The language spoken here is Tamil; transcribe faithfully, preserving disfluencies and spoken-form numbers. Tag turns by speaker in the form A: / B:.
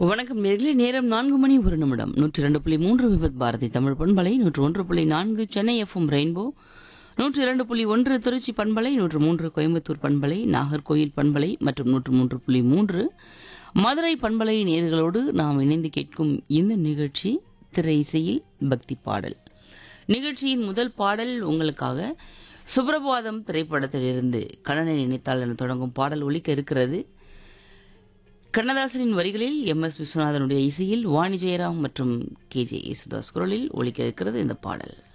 A: வணக்கம் நேர்களே, நேரம் நான்கு மணி ஒரு நிமிடம். நூற்றி இரண்டு புள்ளி மூன்று விபத் பாரதி தமிழ் பண்பலை, நூற்று ஒன்று புள்ளி நான்கு சென்னை எஃப்எம் ரெயின்போ, நூற்று இரண்டு புள்ளி ஒன்று திருச்சி பண்பலை, நூற்று மூன்று கோயம்புத்தூர் பண்பலை, நாகர்கோயில் பண்பலை மற்றும் நூற்று மூன்று புள்ளி மூன்று மதுரை பண்பலை நேர்களோடு நாம் இணைந்து கேட்கும் இந்த நிகழ்ச்சி திரை இசையில் பக்தி பாடல். நிகழ்ச்சியின் முதல் பாடல் உங்களுக்காக சுப்ரபாதம் திரைப்படத்திலிருந்து கண்ணனை நினைத்தால் என தொடங்கும் பாடல் ஒலிக்க இருக்கிறது. கண்ணதாசனின் வரிகளில் எம் எஸ் விஸ்வநாதனுடைய இசையில் வாணி ஜெயராம் மற்றும் கே ஜே யேசுதாஸ் குரலில் ஒலிக்க இருக்கிறது இந்த பாடல்.